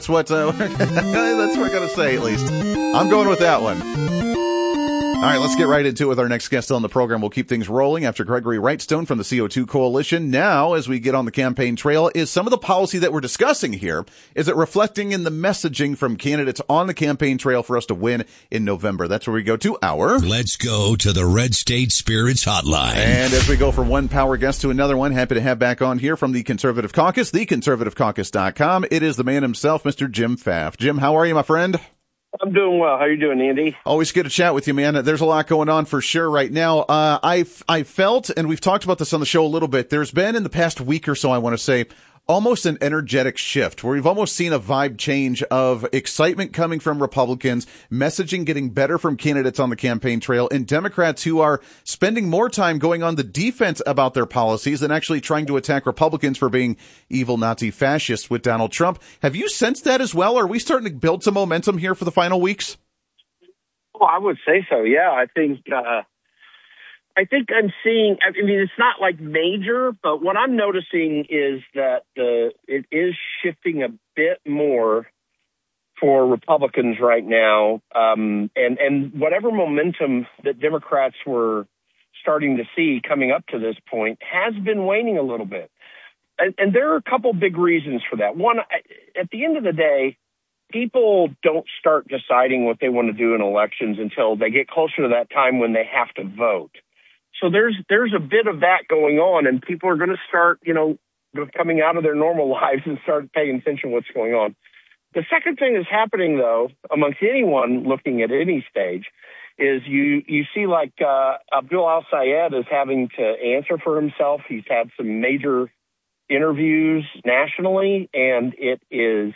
That's what that's what I gotta say, at least. I'm going with that one. All right, let's get right into it with our next guest on the program. We'll keep things rolling after Gregory Wrightstone from the CO2 Coalition. Now, as we get on the campaign trail, is some of the policy that we're discussing here, is it reflecting in the messaging from candidates on the campaign trail for us to win in November? That's where we go to our... Let's go to the Red State Spirits Hotline. And as we go from one power guest to another one, happy to have back on here from the Conservative Caucus, theconservativecaucus.com. It is the man himself, Mr. Jim Pfaff. Jim, how are you, my friend? I'm doing well. How you doing, Andy? Always good to chat with you, man. There's a lot going on for sure right now. I felt, and we've talked about this on the show a little bit, there's been in the past week or so, I want to say, almost an energetic shift where we've almost seen a vibe change of excitement coming from Republicans, messaging getting better from candidates on the campaign trail, and Democrats who are spending more time going on the defense about their policies than actually trying to attack Republicans for being evil Nazi fascists with Donald Trump. Have you sensed that as well? Are we starting to build some momentum here for the final weeks? Well, I would say so, yeah. I think I'm seeing, I mean, it's not like major, but what I'm noticing is that it is shifting a bit more for Republicans right now. And whatever momentum that Democrats were starting to see coming up to this point has been waning a little bit. And there are a couple big reasons for that. One, at the end of the day, people don't start deciding what they want to do in elections until they get closer to that time when they have to vote. So there's a bit of that going on, and people are going to start, coming out of their normal lives and start paying attention to what's going on. The second thing that's happening, though, amongst anyone looking at any stage, is you see like Abdul Al-Sayed is having to answer for himself. He's had some major interviews nationally, and he's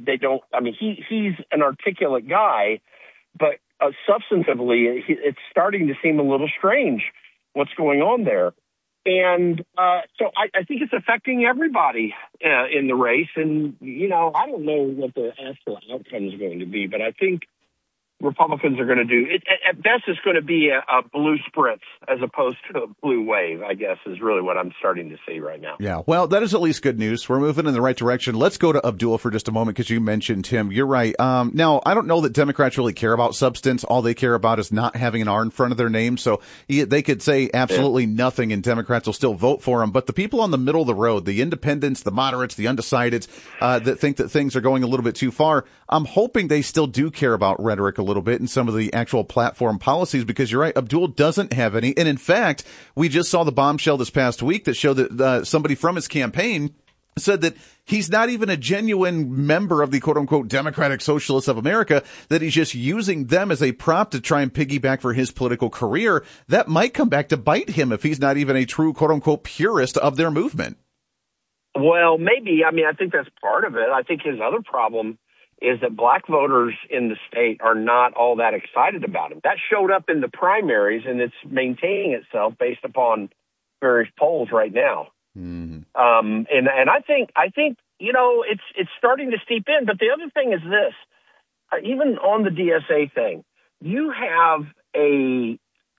an articulate guy, but substantively, it's starting to seem a little strange what's going on there. And so I think it's affecting everybody in the race. And, I don't know what the actual outcome is going to be, but I think Republicans are going to do it. At best, it's going to be a blue spritz as opposed to a blue wave, I guess, is really what I'm starting to see right now. Yeah, well, that is at least good news. We're moving in the right direction. Let's go to Abdul for just a moment because you mentioned him. You're right. Now, I don't know that Democrats really care about substance. All they care about is not having an R in front of their name. So they could say absolutely nothing and Democrats will still vote for him. But the people on the middle of the road, the independents, the moderates, the undecideds, that think that things are going a little bit too far, I'm hoping they still do care about rhetoric a little bit and some of the actual platform policies, because you're right, Abdul doesn't have any. And in fact, we just saw the bombshell this past week that showed that somebody from his campaign said that he's not even a genuine member of the quote-unquote Democratic Socialists of America, that he's just using them as a prop to try and piggyback for his political career. That might come back to bite him if he's not even a true quote-unquote purist of their movement. Well, maybe. I mean, I think that's part of it. I think his other problem is that black voters in the state are not all that excited about him. That showed up in the primaries, and it's maintaining itself based upon various polls right now. Mm-hmm. And I think it's starting to steep in. But the other thing is this: even on the DSA thing, you have even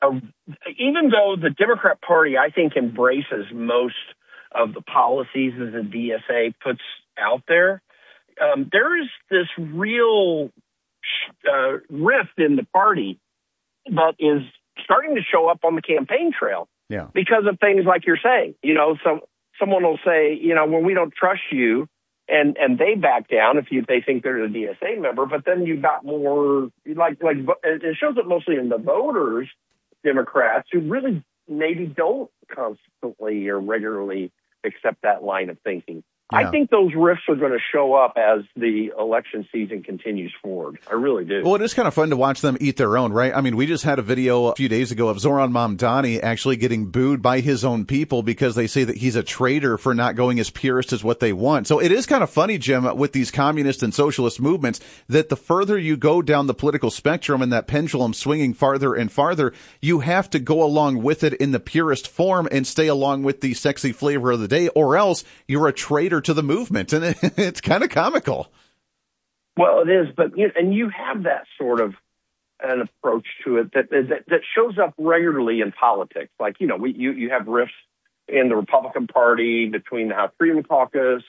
though the Democrat Party, I think, embraces most of the policies that the DSA puts out there. There is this real rift in the party that is starting to show up on the campaign trail because of things like you're saying. Someone will say, well, we don't trust you, and they back down if they think they're a DSA member. But then you've got more like it shows up mostly in the voters, Democrats, who really maybe don't constantly or regularly accept that line of thinking. I think those rifts are going to show up as the election season continues forward. I really do. Well, it is kind of fun to watch them eat their own, right? I mean, we just had a video a few days ago of Zoran Mamdani actually getting booed by his own people because they say that he's a traitor for not going as purist as what they want. So it is kind of funny, Jim, with these communist and socialist movements, that the further you go down the political spectrum and that pendulum swinging farther and farther, you have to go along with it in the purist form and stay along with the sexy flavor of the day, or else you're a traitor to the movement, and it's kind of comical. Well, it is, but you have that sort of an approach to it that shows up regularly in politics. Like you have rifts in the Republican Party between the House Freedom Caucus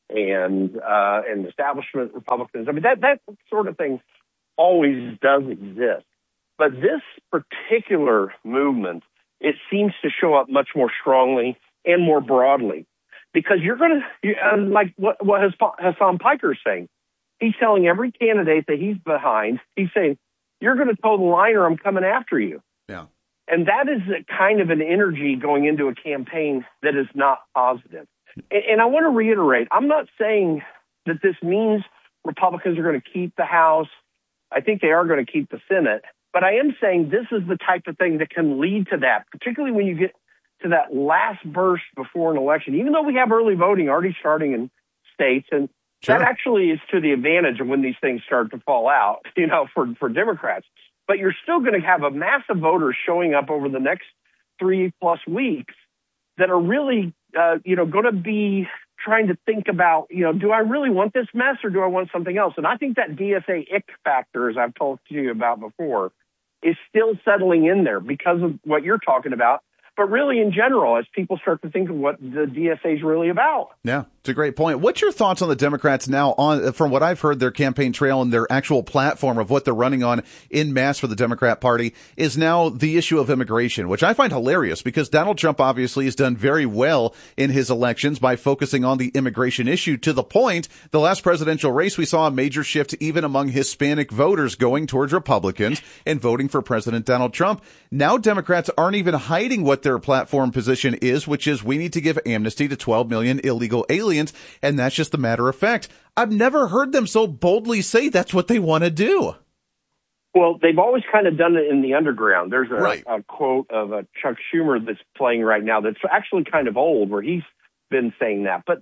and establishment Republicans. I mean, that sort of thing always does exist. But this particular movement, it seems to show up much more strongly and more broadly, because you're going to, like what Hassan Piker is saying, he's telling every candidate that he's behind, he's saying, you're going to toe the line or I'm coming after you. Yeah. And that is a kind of an energy going into a campaign that is not positive. And I want to reiterate, I'm not saying that this means Republicans are going to keep the House. I think they are going to keep the Senate. But I am saying this is the type of thing that can lead to that, particularly when you get to that last burst before an election, even though we have early voting already starting in states. And Sure. that actually is to the advantage of when these things start to fall out, for Democrats. But you're still going to have a mass of voters showing up over the next 3+ weeks that are really, going to be trying to think about, do I really want this mess or do I want something else? And I think that DSA ick factor, as I've talked to you about before, is still settling in there because of what you're talking about. But really, in general, as people start to think of what the DSA is really about. Yeah, it's a great point. What's your thoughts on the Democrats now from what I've heard, their campaign trail and their actual platform of what they're running on in mass for the Democrat Party is now the issue of immigration, which I find hilarious because Donald Trump obviously has done very well in his elections by focusing on the immigration issue to the point the last presidential race we saw a major shift even among Hispanic voters going towards Republicans and voting for President Donald Trump. Now Democrats aren't even hiding what their platform position is, which is we need to give amnesty to 12 million illegal aliens, and that's just a matter of fact. I've never heard them so boldly say that's what they want to do. Well, they've always kind of done it in the underground. There's Right. a quote of Chuck Schumer that's playing right now that's actually kind of old, where he's been saying that. But,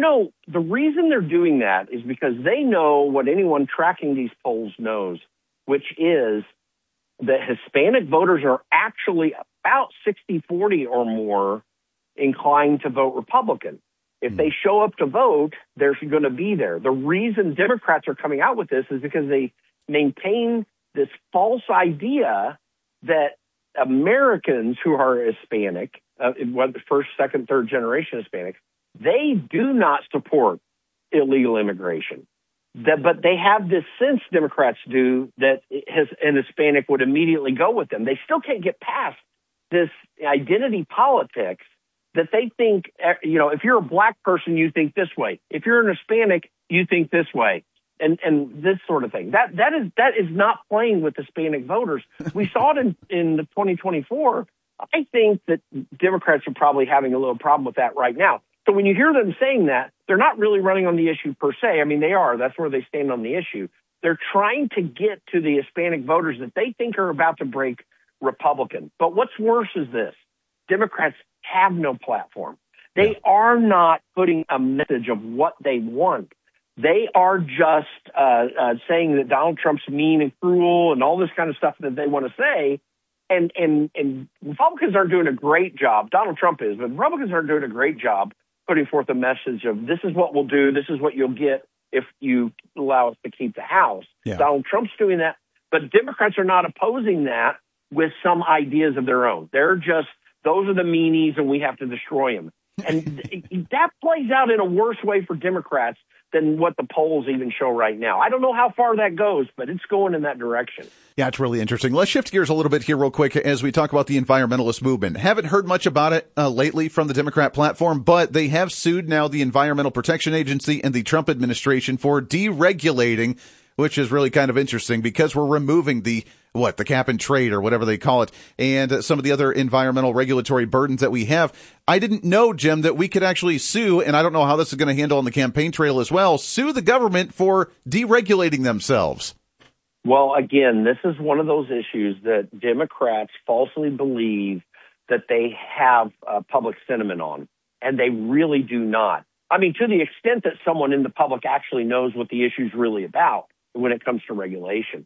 the reason they're doing that is because they know what anyone tracking these polls knows, which is that Hispanic voters are actually about 60-40 or more inclined to vote Republican. If they show up to vote, they're going to be there. The reason Democrats are coming out with this is because they maintain this false idea that Americans who are Hispanic, first, second, third generation Hispanics, they do not support illegal immigration. But they have this sense, Democrats do, that an Hispanic would immediately go with them. They still can't get past this identity politics that they think, if you're a black person, you think this way. If you're an Hispanic, you think this way. And this sort of thing. That is not playing with Hispanic voters. We saw it in the 2024. I think that Democrats are probably having a little problem with that right now. So when you hear them saying that, they're not really running on the issue per se. I mean, they are. That's where they stand on the issue. They're trying to get to the Hispanic voters that they think are about to break Republican. But what's worse is this. Democrats have no platform. They are not putting a message of what they want. They are just saying that Donald Trump's mean and cruel and all this kind of stuff that they want to say. And Republicans aren't doing a great job. Donald Trump is, but Republicans aren't doing a great job putting forth a message of this is what we'll do, this is what you'll get if you allow us to keep the House. Yeah. Donald Trump's doing that, but Democrats are not opposing that with some ideas of their own. They're just, those are the meanies and we have to destroy them. And that plays out in a worse way for Democrats than what the polls even show right now. I don't know how far that goes, but it's going in that direction. Yeah, it's really interesting. Let's shift gears a little bit here real quick as we talk about the environmentalist movement. Haven't heard much about it lately from the Democrat platform, but they have sued now the Environmental Protection Agency and the Trump administration for deregulating, which is really kind of interesting because we're removing the cap and trade or whatever they call it, and some of the other environmental regulatory burdens that we have. I didn't know, Jim, that we could actually sue, and I don't know how this is going to handle on the campaign trail as well, sue the government for deregulating themselves. Well, again, this is one of those issues that Democrats falsely believe that they have public sentiment on, and they really do not. I mean, to the extent that someone in the public actually knows what the issue is really about when it comes to regulation.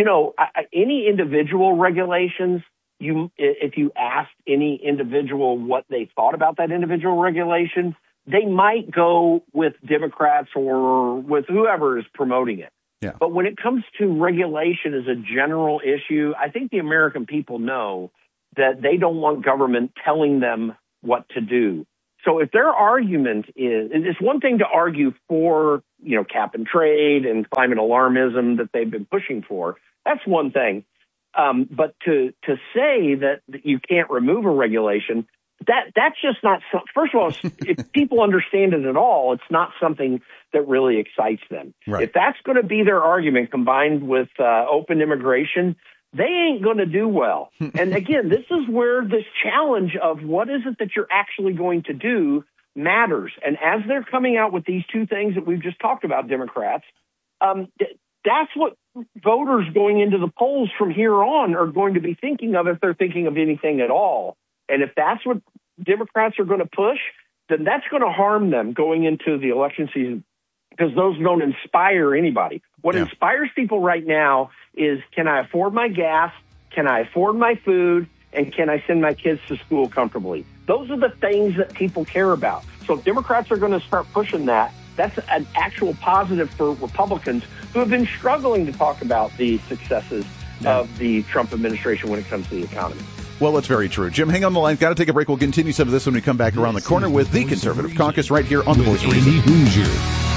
Any individual regulations, if you asked any individual what they thought about that individual regulation, they might go with Democrats or with whoever is promoting it. Yeah. But when it comes to regulation as a general issue, I think the American people know that they don't want government telling them what to do. So if their argument is, and it's one thing to argue for, cap and trade and climate alarmism that they've been pushing for, that's one thing. But to say that you can't remove a regulation, that's just not, first of all, if people understand it at all, it's not something that really excites them. Right. If that's going to be their argument combined with open immigration, they ain't going to do well. And again, this is where this challenge of what is it that you're actually going to do matters. And as they're coming out with these two things that we've just talked about, Democrats, that's what voters going into the polls from here on are going to be thinking of if they're thinking of anything at all. And if that's what Democrats are going to push, then that's going to harm them going into the election season, because those don't inspire anybody. What inspires people right now is, can I afford my gas? Can I afford my food? And can I send my kids to school comfortably? Those are the things that people care about. So if Democrats are going to start pushing that, that's an actual positive for Republicans who have been struggling to talk about the successes of the Trump administration when it comes to the economy. Well, that's very true. Jim, hang on the line. Got to take a break. We'll continue some of this when we come back around the corner with the Conservative Caucus right here on The Voice of Reason.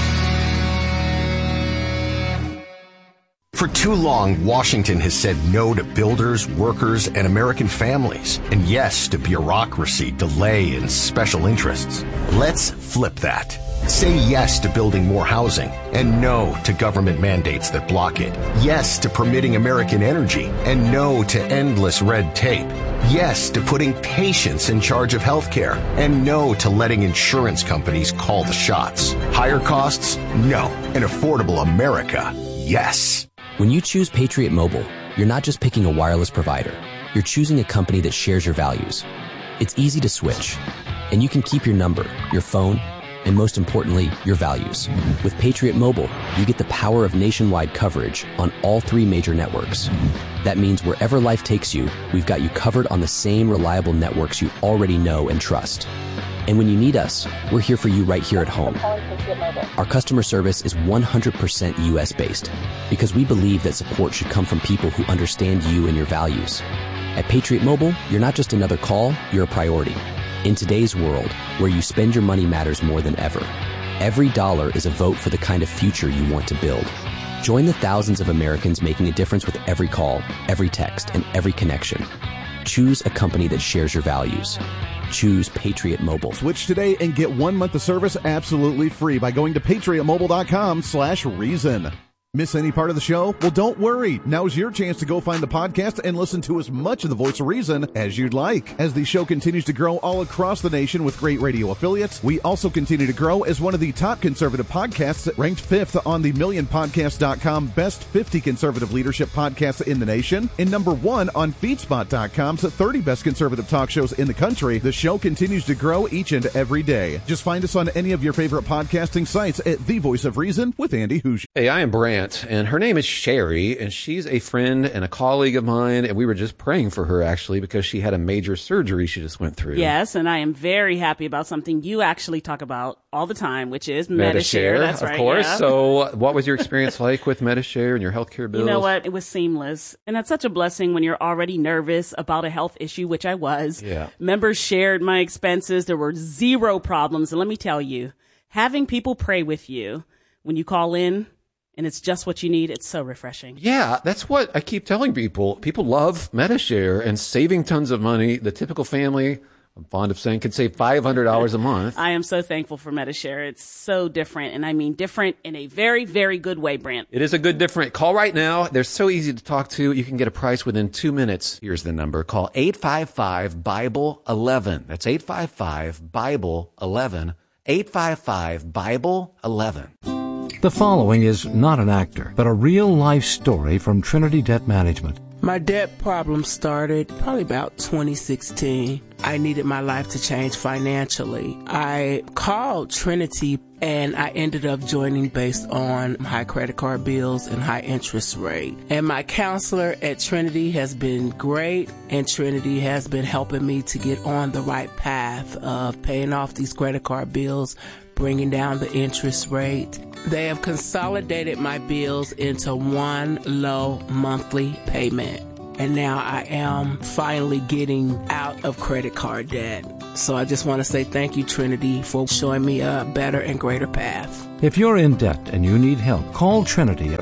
For too long, Washington has said no to builders, workers, and American families, and yes to bureaucracy, delay, and special interests. Let's flip that. Say yes to building more housing and no to government mandates that block it. Yes to permitting American energy and no to endless red tape. Yes to putting patients in charge of healthcare and no to letting insurance companies call the shots. Higher costs? No. An affordable America? Yes. When you choose Patriot Mobile, you're not just picking a wireless provider. You're choosing a company that shares your values. It's easy to switch, and you can keep your number, your phone, and most importantly, your values. With Patriot Mobile, you get the power of nationwide coverage on all 3 major networks. That means wherever life takes you, we've got you covered on the same reliable networks you already know and trust. And when you need us, we're here for you right here at home. Our customer service is 100% U.S.-based because we believe that support should come from people who understand you and your values. At Patriot Mobile, you're not just another call, you're a priority. In today's world, where you spend your money matters more than ever, every dollar is a vote for the kind of future you want to build. Join the thousands of Americans making a difference with every call, every text, and every connection. Choose a company that shares your values. Choose Patriot Mobile. Switch today and get 1 month of service absolutely free by going to patriotmobile.com/reason. Miss any part of the show? Well, don't worry. Now's your chance to go find the podcast and listen to as much of The Voice of Reason as you'd like. As the show continues to grow all across the nation with great radio affiliates, we also continue to grow as one of the top conservative podcasts, ranked 5th on the MillionPodcast.com Best 50 Conservative Leadership Podcasts in the nation, and number 1 on FeedSpot.com's 30 Best Conservative Talk Shows in the country. The show continues to grow each and every day. Just find us on any of your favorite podcasting sites at The Voice of Reason with Andy Hoosh. Hey, I am Brant. And her name is Sherry, and she's a friend and a colleague of mine, and we were just praying for her, actually, because she had a major surgery she just went through. Yes, and I am very happy about something you actually talk about all the time, which is Medi-Share. That's right, of course. Yeah. So what was your experience like with Medi-Share and your healthcare bills? You know what? It was seamless. And that's such a blessing when you're already nervous about a health issue, which I was. Yeah. Members shared my expenses. There were 0 problems. And let me tell you, having people pray with you when you call in, and it's just what you need, it's so refreshing. Yeah, that's what I keep telling people. People love Medi-Share and saving tons of money. The typical family, I'm fond of saying, could save $500 a month. I am so thankful for Medi-Share. It's so different, and I mean different in a very, very good way, Brant. It is a good different. Call right now. They're so easy to talk to. You can get a price within 2 minutes. Here's the number. Call 855-BIBLE-11. That's 855-BIBLE-11. 855-BIBLE-11. The following is not an actor, but a real-life story from Trinity Debt Management. My debt problem started probably about 2016. I needed my life to change financially. I called Trinity and I ended up joining based on high credit card bills and high interest rate. And my counselor at Trinity has been great, and Trinity has been helping me to get on the right path of paying off these credit card bills, bringing down the interest rate. They have consolidated my bills into one low monthly payment. And now I am finally getting out of credit card debt. So I just want to say thank you, Trinity, for showing me a better and greater path. If you're in debt and you need help, call Trinity at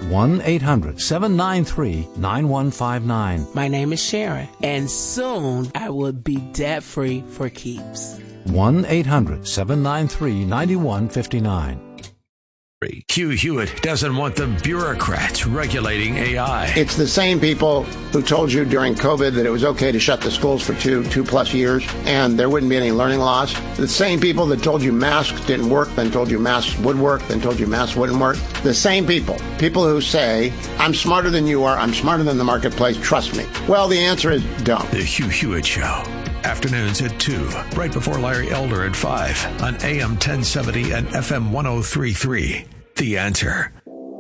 1-800-793-9159. My name is Sharon, and soon I will be debt-free for keeps. 1-800-793-9159. Hugh Hewitt doesn't want the bureaucrats regulating AI. It's the same people who told you during COVID that it was okay to shut the schools for two plus years and there wouldn't be any learning loss. The same people that told you masks didn't work, then told you masks would work, then told you masks wouldn't work. The same people who say, I'm smarter than you are, I'm smarter than the marketplace, trust me. Well, the answer is don't. The Hugh Hewitt Show. Afternoons at 2, right before Larry Elder at 5 on AM 1070 and FM 1033. The Answer.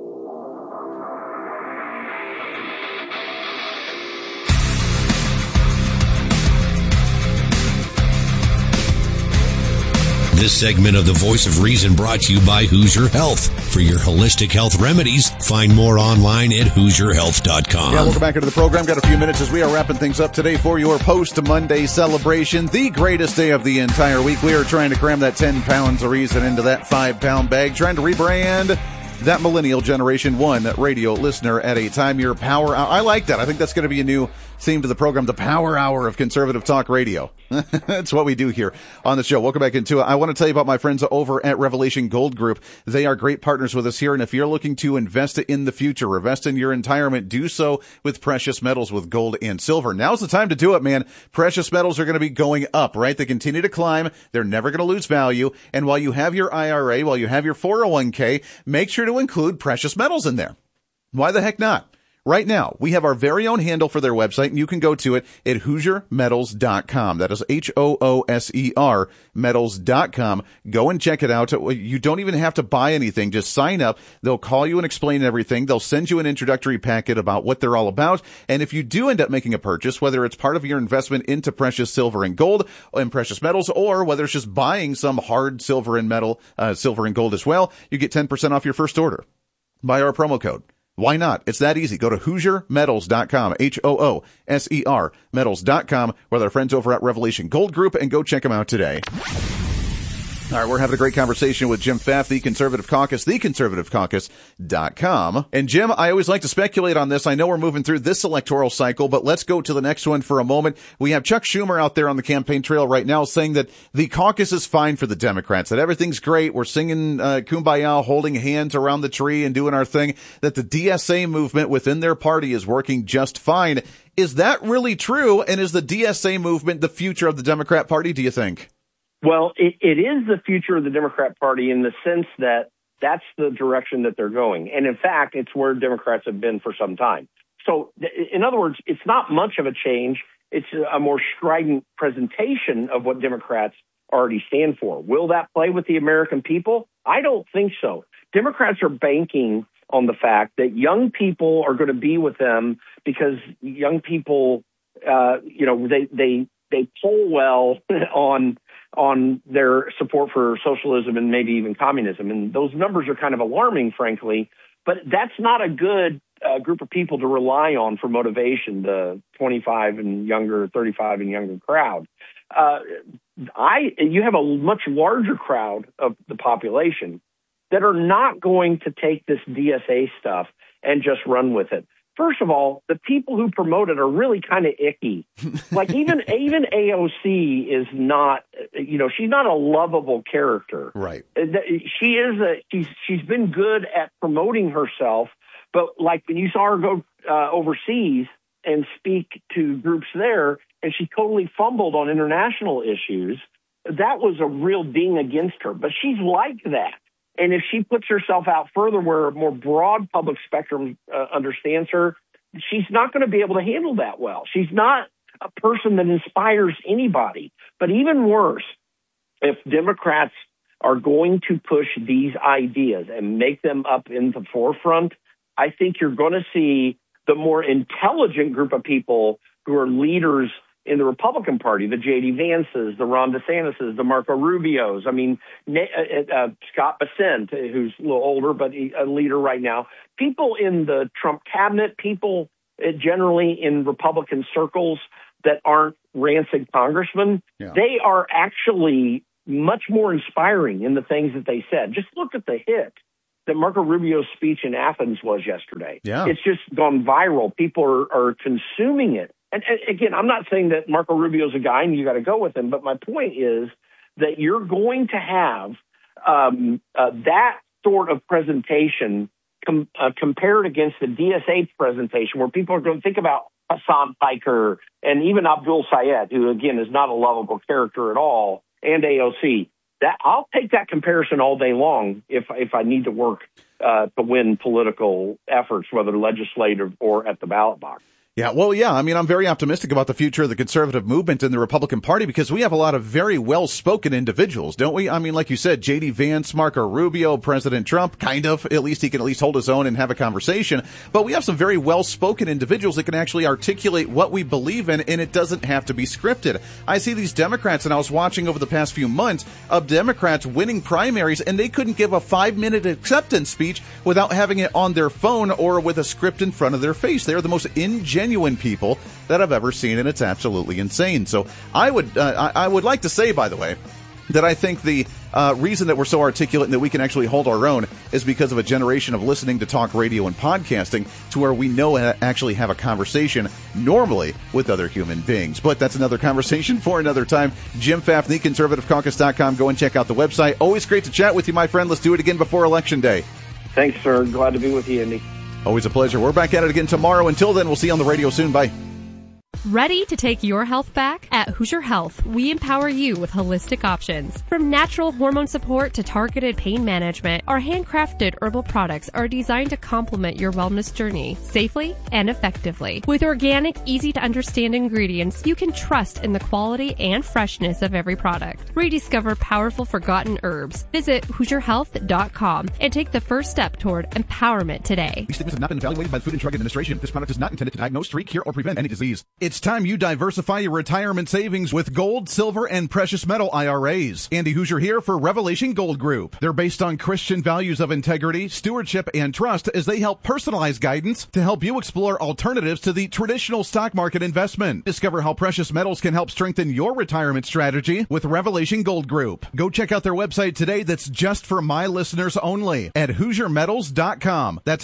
This segment of The Voice of Reason brought to you by Hoosier Health. For your holistic health remedies, find more online at HoosierHealth.com. Yeah, welcome back into the program. Got a few minutes as we are wrapping things up today for your post-Monday celebration. The greatest day of the entire week. We are trying to cram that 10 pounds of reason into that 5-pound bag, trying to rebrand that millennial generation, one radio listener at a time. Your power hour. I like that. I think that's going to be a new theme to the program, the power hour of conservative talk radio. That's what we do here on the show. Welcome back into it. I want to tell you about my friends over at Revelation Gold Group. They are great partners with us here. And if you're looking to invest in the future, invest in your retirement, do so with precious metals, with gold and silver. Now's the time to do it, man. Precious metals are going to be going up, right? They continue to climb. They're never going to lose value. And while you have your IRA, while you have your 401k, make sure to include precious metals in there. Why the heck not? Right now, we have our very own handle for their website, and you can go to it at HoosierMetals.com. That is HOOSER metals.com. Go and check it out. You don't even have to buy anything. Just sign up. They'll call you and explain everything. They'll send you an introductory packet about what they're all about. And if you do end up making a purchase, whether it's part of your investment into precious silver and gold and precious metals, or whether it's just buying some hard silver and silver and gold as well, you get 10% off your first order by our promo code. Why not? It's that easy. Go to HoosierMetals.com, HOOSER metals.com, with our friends over at Revelation Gold Group, and go check them out today. All right, we're having a great conversation with Jim Pfaff, the Conservative Caucus, theconservativecaucus.com. And Jim, I always like to speculate on this. I know we're moving through this electoral cycle, but let's go to the next one for a moment. We have Chuck Schumer out there on the campaign trail right now saying that the caucus is fine for the Democrats, that everything's great. We're singing Kumbaya, holding hands around the tree and doing our thing, that the DSA movement within their party is working just fine. Is that really true? And is the DSA movement the future of the Democrat Party, do you think? Well, it is the future of the Democrat Party in the sense that that's the direction that they're going. And in fact, it's where Democrats have been for some time. So in other words, it's not much of a change. It's a more strident presentation of what Democrats already stand for. Will that play with the American people? I don't think so. Democrats are banking on the fact that young people are going to be with them because young people, they poll well on their support for socialism and maybe even communism. And those numbers are kind of alarming, frankly, but that's not a good group of people to rely on for motivation, the 25 and younger, 35 and younger crowd. You have a much larger crowd of the population that are not going to take this DSA stuff and just run with it. First of all, the people who promote it are really kind of icky. Like even AOC is not, she's not a lovable character. Right. She's been good at promoting herself, but like when you saw her go overseas and speak to groups there, and she totally fumbled on international issues, that was a real ding against her. But she's like that. And if she puts herself out further where a more broad public spectrum understands her, she's not going to be able to handle that well. She's not a person that inspires anybody. But even worse, if Democrats are going to push these ideas and make them up in the forefront, I think you're going to see the more intelligent group of people who are leaders in the Republican Party, the J.D. Vances, the Ron DeSantis, the Marco Rubios. I mean, Scott Bessent, who's a little older, but a leader right now. People in the Trump cabinet, people generally in Republican circles that aren't rancid congressmen, they are actually much more inspiring in the things that they said. Just look at the hit that Marco Rubio's speech in Athens was yesterday. Yeah. It's just gone viral. People are consuming it. And again, I'm not saying that Marco Rubio's a guy and you got to go with him, but my point is that you're going to have that sort of presentation compared against the DSA presentation, where people are going to think about Hassan Piker and even Abdul Sayed, who, again, is not a lovable character at all, and AOC. That I'll take that comparison all day long if I need to work to win political efforts, whether legislative or at the ballot box. Yeah, well, yeah. I mean, I'm very optimistic about the future of the conservative movement in the Republican Party because we have a lot of very well-spoken individuals, don't we? I mean, like you said, J.D. Vance, Marco Rubio, President Trump, kind of. At least he can at least hold his own and have a conversation. But we have some very well-spoken individuals that can actually articulate what we believe in, and it doesn't have to be scripted. I see these Democrats, and I was watching over the past few months of Democrats winning primaries, and they couldn't give a 5-minute acceptance speech without having it on their phone or with a script in front of their face. They're the most genuine people that I've ever seen, and it's absolutely insane. So I would like to say, by the way, that I think the reason that we're so articulate and that we can actually hold our own is because of a generation of listening to talk radio and podcasting to where we know actually have a conversation normally with other human beings. But that's another conversation for another time. Jim Fafney, ConservativeCaucus.com. Go and check out the website. Always great to chat with you, my friend. Let's do it again before Election Day. Thanks, sir. Glad to be with you, Andy. Always a pleasure. We're back at it again tomorrow. Until then, we'll see you on the radio soon. Bye. Ready to take your health back? At Hoosier Health, we empower you with holistic options. From natural hormone support to targeted pain management, our handcrafted herbal products are designed to complement your wellness journey safely and effectively. With organic, easy-to-understand ingredients, you can trust in the quality and freshness of every product. Rediscover powerful forgotten herbs. Visit HoosierHealth.com and take the first step toward empowerment today. These statements have not been evaluated by the Food and Drug Administration. This product is not intended to diagnose, treat, cure, or prevent any disease. It's time you diversify your retirement savings with gold, silver, and precious metal IRAs. Andy Hoosier here for Revelation Gold Group. They're based on Christian values of integrity, stewardship, and trust as they help personalize guidance to help you explore alternatives to the traditional stock market investment. Discover how precious metals can help strengthen your retirement strategy with Revelation Gold Group. Go check out their website today that's just for my listeners only at HoosierMetals.com. That's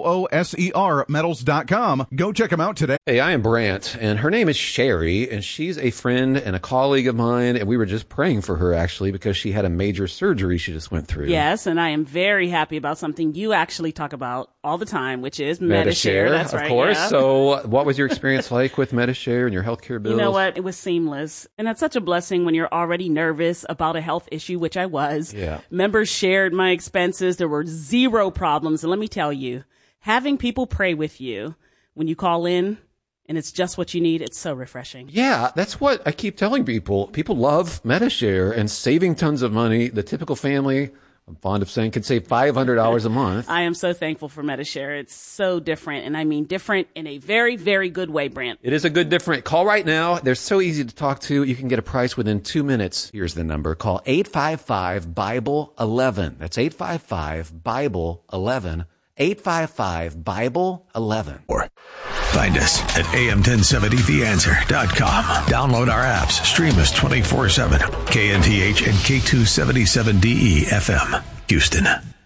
HOOSER metals.com. Go check them out today. Hey, I am Brant, and her name is Sherry, and she's a friend and a colleague of mine, and we were just praying for her, actually, because she had a major surgery she just went through. Yes, and I am very happy about something you actually talk about all the time, which is Medi-Share. That's right, of course. Yeah. So what was your experience like with Medi-Share and your healthcare bills? You know what? It was seamless. And that's such a blessing when you're already nervous about a health issue, which I was. Yeah. Members shared my expenses. There were zero problems. And let me tell you, having people pray with you when you call in, and it's just what you need, it's so refreshing. Yeah, that's what I keep telling people. People love Medi-Share and saving tons of money. The typical family, I'm fond of saying, can save $500 a month. I am so thankful for Medi-Share. It's so different, and I mean different in a very, very good way, Brant. It is a good different. Call right now. They're so easy to talk to. You can get a price within 2 minutes. Here's the number. Call 855-BIBLE-11. That's 855-BIBLE-11. 855-BIBLE-11. Find us at am1070theanswer.com. Download our apps. Stream us 24/7. KNTH and K277DE FM, Houston.